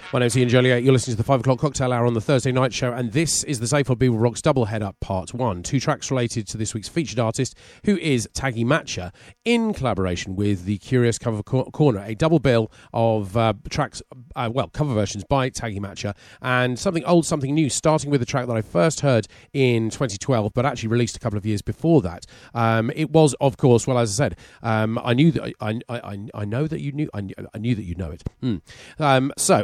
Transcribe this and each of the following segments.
My name's Ian Joliet. You're listening to the 5 o'clock cocktail hour on the Thursday night show, and this is the Zaphod Beaver Rocks Double Head Up Part 1. 2 tracks related to this week's featured artist, who is Taggy Matcha, in collaboration with the Curious Cover Corner, a double bill of tracks, cover versions by Taggy Matcha, and something old, something new, starting with a track that I first heard in 2012, but actually released a couple of years before that. It was, of course, well, as I said, I knew that I know that you knew. I knew that you'd know it. So,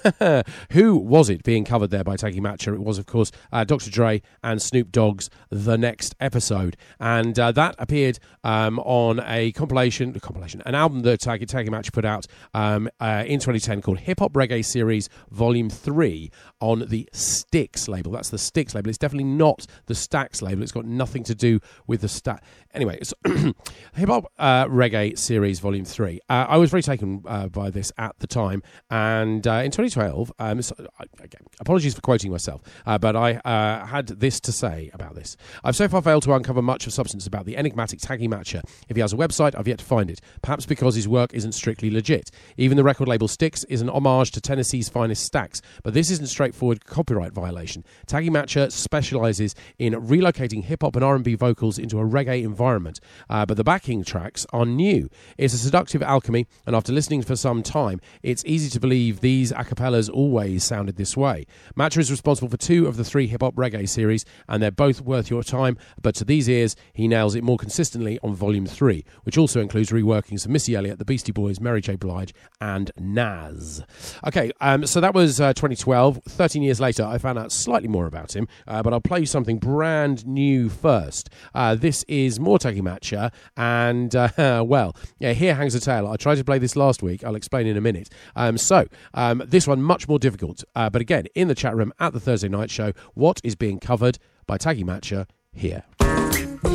who was it being covered there by Taggy Matcha? It was, of course, Dr. Dre and Snoop Dogg's The Next Episode. And that appeared on a compilation, an album that Taggy Matcha put out in 2010 called Hip Hop Reggae Series Volume 3 on the Styx label. That's the Styx label. It's definitely not the Stax label. It's got nothing to do with the Stax. Anyway, it's Hip Hop Reggae Series Volume 3. I was very taken by this at the time, and in 2012, apologies for quoting myself, but I had this to say about this. I've so far failed to uncover much of substance about the enigmatic Taggy Matcha. If he has a website, I've yet to find it, perhaps because his work isn't strictly legit. Even the record label Styx is an homage to Tennessee's finest Stax, but this isn't straightforward copyright violation. Taggy Matcha specialises in relocating hip-hop and R&B vocals into a reggae environment, but the backing tracks are new. It's a seductive alchemy, and after listening for some time, it's easy to believe these acapellas always sounded this way. Matcha is responsible for 2 of the 3 hip-hop reggae series, and they're both worth your time, but to these ears, he nails it more consistently on Volume 3, which also includes reworkings of Missy Elliott, the Beastie Boys, Mary J. Blige, and Nas. Okay, so that was 2012. 13 years later, I found out slightly more about him, but I'll play you something brand new first. This is more Taggy Matcha, and, here hangs a tale. I tried to play this last week. I'll explain in a minute. This one much more difficult, but again, in the chat room at the Thursday night show, what is being covered by Taggy Matcha here?